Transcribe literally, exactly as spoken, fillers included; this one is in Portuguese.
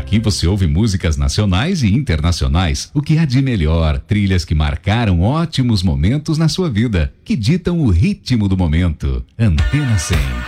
Aqui você ouve músicas nacionais e internacionais, o que há de melhor, trilhas que marcaram ótimos momentos na sua vida, que ditam o ritmo do momento. Antena cem.